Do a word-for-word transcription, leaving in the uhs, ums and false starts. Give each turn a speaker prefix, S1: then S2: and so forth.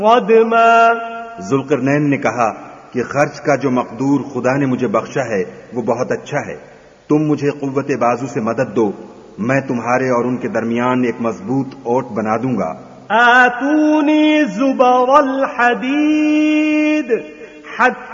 S1: जुल्करनैन ने कहा कि खर्च का जो मकदूर खुदा ने मुझे बख्शा है वो बहुत अच्छा है। तुम मुझे कुव्वत बाजू से मदद दो, मैं तुम्हारे और उनके दरमियान एक मजबूत ओट बना दूंगा।
S2: आतूनी ज़ुबर अल हदीद हत्ता